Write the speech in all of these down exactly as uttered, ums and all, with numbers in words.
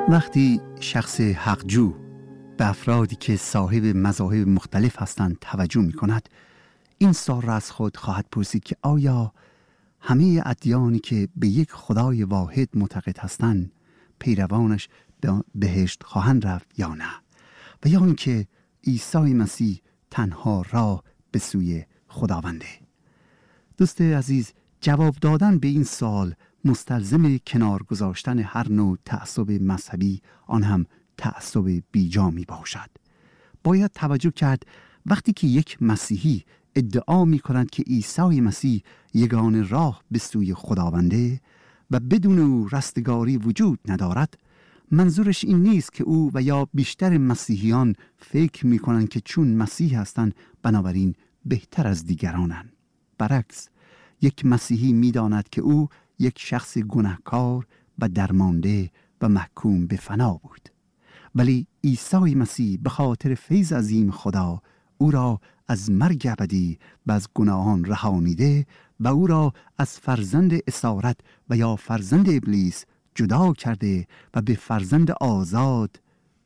وقتی شخص حقجو به افرادی که صاحب مذاهب مختلف هستند توجه می کند، این سوال را از خود خواهد پرسید که آیا همه ادیانی که به یک خدای واحد معتقد هستند پیروانش به بهشت خواهند رفت یا نه، و یا اینکه عیسی مسیح تنها راه به سوی خداونده. دوست عزیز، جواب دادن به این سوال مستلزم کنار گذاشتن هر نوع تعصب مذهبی، آن هم تعصب بیجا می باشد. باید توجه کرد وقتی که یک مسیحی ادعا می کند که عیسی مسیح یگانه راه به سوی خداونده و بدون او رستگاری وجود ندارد، منظورش این نیست که او و یا بیشتر مسیحیان فکر می کنند که چون مسیح هستند بنابراین بهتر از دیگرانند. برعکس، یک مسیحی می داند که او یک شخص گناهکار و درمانده و محکوم به فنا بود، ولی عیسی مسیح به خاطر فیض عظیم خدا او را از مرگ ابدی و از گناهان رهانیده و او را از فرزند اسارت و یا فرزند ابلیس جدا کرده و به فرزند آزاد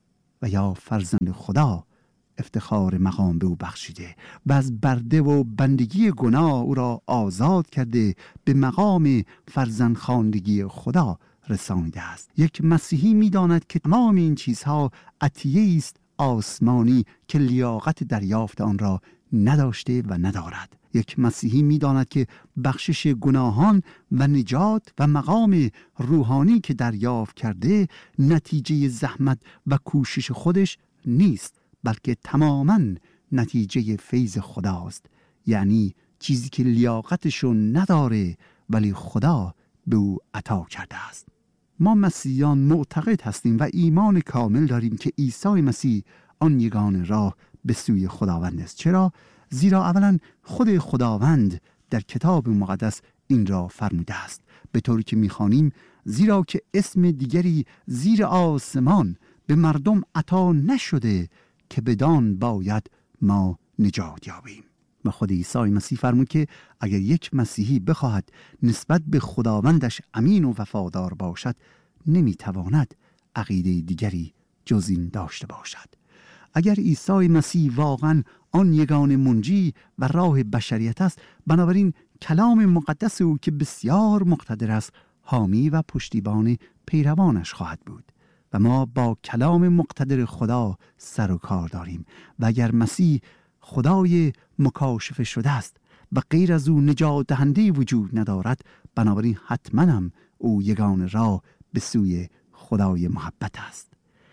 و یا فرزند خدا افتخار مقام به او بخشیده و از برده و بندگی گناه او را آزاد کرده به مقام فرزند خواندگی خدا رسانیده است. یک مسیحی می داند که تمام این چیزها عطیه است آسمانی که لیاقت دریافت آن را نداشته و ندارد. یک مسیحی می داند که بخشش گناهان و نجات و مقام روحانی که دریافت کرده نتیجه زحمت و کوشش خودش نیست، بلکه تماما نتیجه فیض خداست، یعنی چیزی که لیاقتشو نداره ولی خدا به او عطا کرده است. ما مسیحیان معتقد هستیم و ایمان کامل داریم که عیسی مسیح آن یگانه راه به سوی خداوند است. چرا؟ زیرا اولا خود خداوند در کتاب مقدس این را فرموده است، به طوری که می‌خوانیم زیرا که اسم دیگری زیر آسمان به مردم عطا نشده که بدان باید ما نجات یابیم. و خود عیسی مسیح فرمود که اگر یک مسیحی بخواهد نسبت به خداوندش امین و وفادار باشد نمیتواند عقیده دیگری جز این داشته باشد. اگر عیسی مسیح واقعا آن یگانه منجی و راه بشریت است، بنابراین کلام مقدس او که بسیار مقتدر است حامی و پشتیبان پیروانش خواهد بود و ما با کلام مقتدر خدا سر و کار داریم. و اگر مسیح خدای مکاشفه شده است و غیر از او نجات دهنده وجود ندارد، بنابراین حتما هم او یگانه راه به سوی خدای محبت است.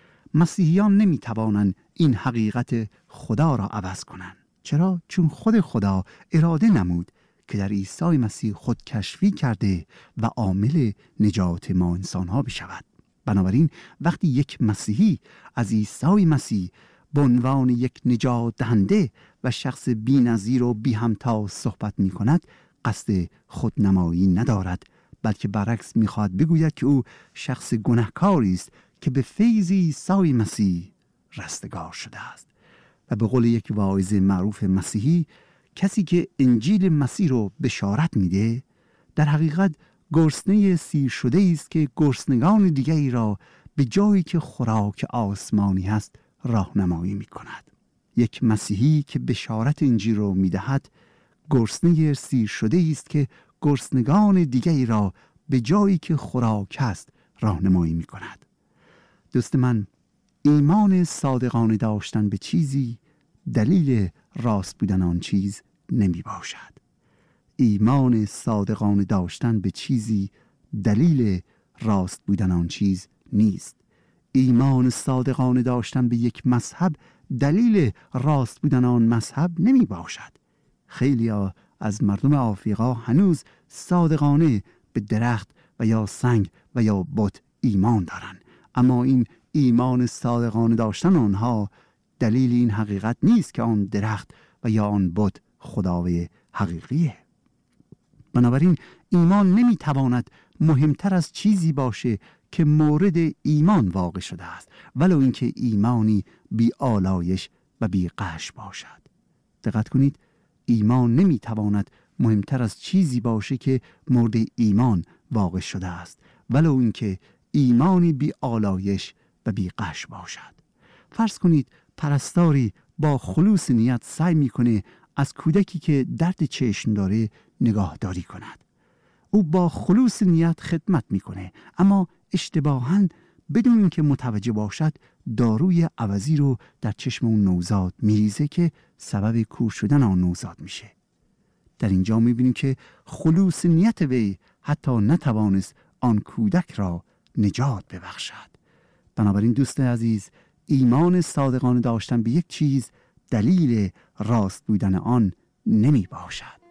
مسیحیان نمی توانند این حقیقت خدا را عوض کنند. چرا؟ چون خود خدا اراده نمود که در عیسی مسیح خود کشفی کرده و عامل نجات ما انسانها بشود. بنابراین وقتی یک مسیحی از عیسی مسیح به عنوان یک نجات دهنده و شخص بی‌نظیر و بی همتا صحبت می کند، قصد خودنمایی ندارد، بلکه برعکس می خواهد بگوید که او شخص گناهکاری است که به فیض عیسی مسیح رستگار شده است. و به قول یک واعظ معروف مسیحی، کسی که انجیل مسیح رو بشارت میده در حقیقت گرسنه سیر شده است که گرسنگان دیگری را به جایی که خوراک آسمانی هست راهنمایی می کند. یک مسیحی که بشارت انجیل رو می دهد گرسنه سیر شده است که گرسنگان دیگری را به جایی که خوراک است راهنمایی می کند. دوست من، ایمان صادقانه داشتن به چیزی دلیل راست بودن آن چیز نمی باشد. ایمان صادقانه داشتن به چیزی دلیل راست بودن آن چیز نیست. ایمان صادقانه داشتن به یک مذهب دلیل راست بودن آن مذهب نمی باشد. خیلی ها از مردم آفریقا هنوز صادقانه به درخت و یا سنگ و یا بت ایمان دارند، اما این ایمان صادقانه داشتن آنها دلیل این حقیقت نیست که آن درخت و یا آن بت خدای حقیقیه. بنابراین ایمان نمیتواند مهمتر از چیزی باشه که مورد ایمان واقع شده است، ولو اینکه ایمانی بی آلایش و بی غش باشد. دقت کنید، ایمان نمیتواند مهمتر از چیزی باشه که مورد ایمان واقع شده است، ولو اینکه ایمانی بی آلایش و بی غش باشد. فرض کنید پرستاری با خلوص نیت سعی میکنه از کودکی که درد چشم داره نگاهداری کند. او با خلوص نیت خدمت میکنه، اما اشتباهاً بدون اینکه متوجه باشد داروی عوضی رو در چشم اون نوزاد میریزه که سبب کور شدن آن نوزاد میشه. در اینجا میبینیم که خلوص نیت وی حتی نتوانست آن کودک را نجات ببخشد. بنابراین دوست عزیز، ایمان صادقانه داشتن به یک چیز دلیل راست بودن آن نمی باشد.